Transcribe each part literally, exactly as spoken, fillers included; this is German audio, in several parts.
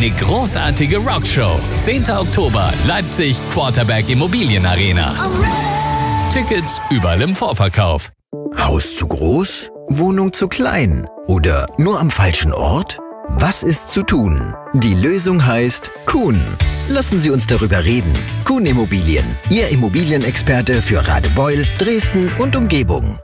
Eine großartige Rockshow. zehnter Oktober, Leipzig, Quarterberg Immobilienarena. Tickets überall im Vorverkauf. Haus zu groß? Wohnung zu klein? Oder nur am falschen Ort? Was ist zu tun? Die Lösung heißt Kuhn. Lassen Sie uns darüber reden. Kuhn Immobilien, Ihr Immobilienexperte für Radebeul, Dresden und Umgebung.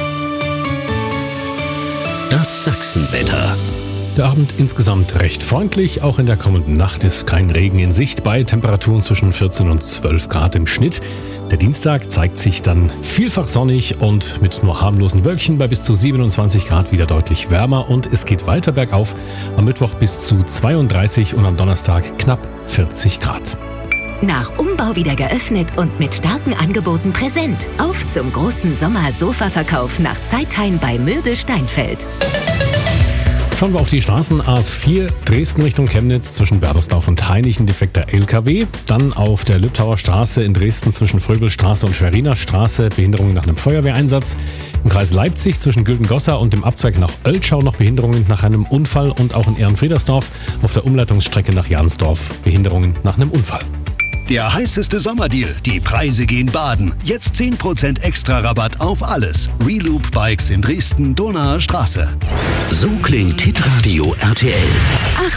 Das Sachsenwetter. Der Abend insgesamt recht freundlich. Auch in der kommenden Nacht ist kein Regen in Sicht bei Temperaturen zwischen vierzehn und zwölf Grad im Schnitt. Der Dienstag zeigt sich dann vielfach sonnig und mit nur harmlosen Wölkchen bei bis zu siebenundzwanzig Grad wieder deutlich wärmer. Und es geht weiter bergauf. Am Mittwoch bis zu zweiunddreißig und am Donnerstag knapp vierzig Grad. Nach Umbau wieder geöffnet und mit starken Angeboten präsent. Auf zum großen Sommer-Sofa-Verkauf nach Zeitheim bei Möbel Steinfeld. Schauen wir auf die Straßen. A vier Dresden Richtung Chemnitz zwischen Berbersdorf und Hainichen defekter L K W. Dann auf der Lübthauer Straße in Dresden zwischen Fröbelstraße und Schweriner Straße Behinderungen nach einem Feuerwehreinsatz. Im Kreis Leipzig zwischen Güldengossa und dem Abzweig nach Oeltschau noch Behinderungen nach einem Unfall. Und auch in Ehrenfriedersdorf auf der Umleitungsstrecke nach Jansdorf Behinderungen nach einem Unfall. Der heißeste Sommerdeal. Die Preise gehen baden. Jetzt zehn Prozent extra Rabatt auf alles. Reloop Bikes in Dresden, Donauer Straße. So klingt Hitradio R T L.